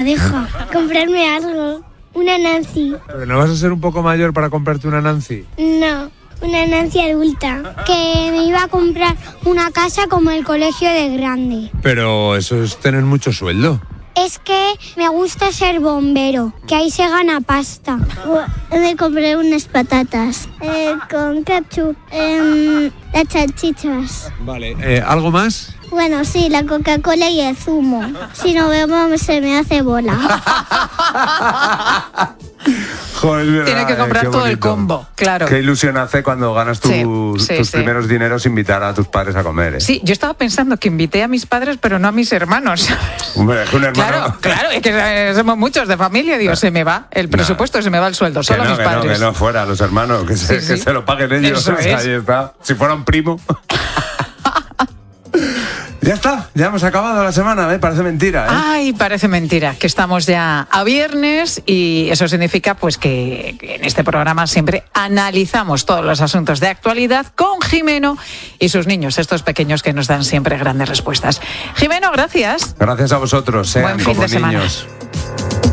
deja comprarme algo. Una Nancy. ¿Pero no vas a ser un poco mayor para comprarte una Nancy? No, una Nancy adulta. Que me iba a comprar una casa como el colegio de grande. Pero eso es tener mucho sueldo. Es que me gusta ser bombero, que ahí se gana pasta. Me compré unas patatas con ketchup, las salchichas. Vale, ¿algo más? Bueno, sí, la Coca-Cola y el zumo. Si no bebo se me hace bola. Joder, es verdad, Tiene que comprar qué todo el bonito. combo, claro. Qué ilusión hace cuando ganas tus primeros dineros invitar a tus padres a comer, ¿eh? Sí, yo estaba pensando que invité a mis padres, pero no a mis hermanos. Hombre, es que un hermano... Claro, es que somos muchos de familia, digo, se me va el presupuesto, se me va el sueldo, solo a mis padres. Que no, fuera, los hermanos, que se lo paguen ellos. Eso es. Ahí está. Si fuera un primo... Ya está, ya hemos acabado la semana, parece mentira, ¿eh? Ay, parece mentira, que estamos ya a viernes y eso significa pues que en este programa siempre analizamos todos los asuntos de actualidad con Jimeno y sus niños, estos pequeños que nos dan siempre grandes respuestas. Jimeno, gracias. Gracias a vosotros, sean Buen fin como de semana. niños.